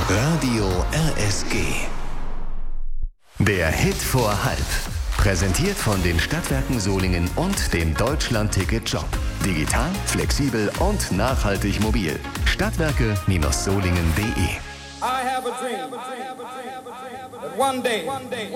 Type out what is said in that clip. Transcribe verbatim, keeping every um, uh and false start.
Radio R S G. Der Hit vor halb. Präsentiert von den Stadtwerken Solingen und dem Deutschland-Ticket-Job. Digital, flexibel und nachhaltig mobil. Stadtwerke Solingen punkt de. I have a dream that one day